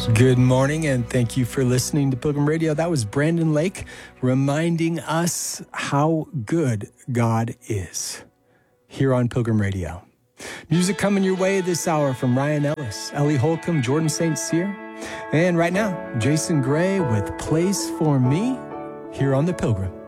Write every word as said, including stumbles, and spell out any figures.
Good morning, and thank you for listening to Pilgrim Radio. That was Brandon Lake reminding us how good God is here on Pilgrim Radio. Music coming your way this hour from Ryan Ellis, Ellie Holcomb, Jordan Saint Cyr, and right now, Jason Gray with Place for Me here on The Pilgrim.